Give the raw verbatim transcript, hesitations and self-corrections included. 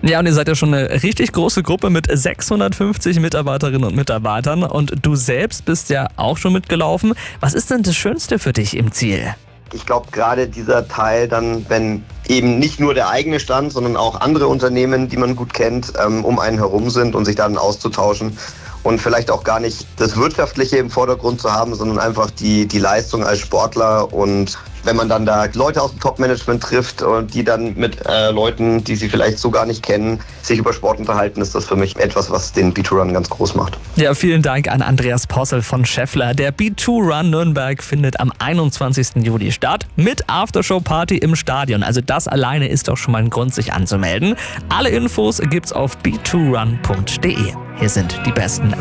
Ja, und ihr seid ja schon eine richtig große Gruppe mit sechshundertfünfzig Mitarbeiterinnen und Mitarbeitern und du selbst bist ja auch schon mitgelaufen. Was ist denn das Schönste für dich im Ziel? Ich glaube, gerade dieser Teil dann, wenn eben nicht nur der eigene Stand, sondern auch andere Unternehmen, die man gut kennt, ähm, um einen herum sind und sich dann auszutauschen und vielleicht auch gar nicht das Wirtschaftliche im Vordergrund zu haben, sondern einfach die, die Leistung als Sportler. Und wenn man dann da Leute aus dem Top-Management trifft und die dann mit äh, Leuten, die sie vielleicht so gar nicht kennen, sich über Sport unterhalten, ist das für mich etwas, was den B zwei Run ganz groß macht. Ja, vielen Dank an Andreas Possel von Schaeffler. Der B zwei Run Nürnberg findet am einundzwanzigsten Juli statt mit Aftershow-Party im Stadion. Also das alleine ist doch schon mal ein Grund, sich anzumelden. Alle Infos gibt's auf b zwei run punkt de. Hier sind die besten